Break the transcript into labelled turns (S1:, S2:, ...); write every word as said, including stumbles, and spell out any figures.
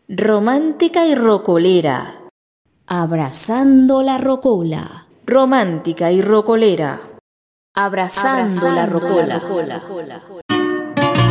S1: Romántica y rocolera.
S2: Abrazando la rocola.
S1: Romántica y rocolera.
S2: Abrazando, Abrazando la rocola. La rocola.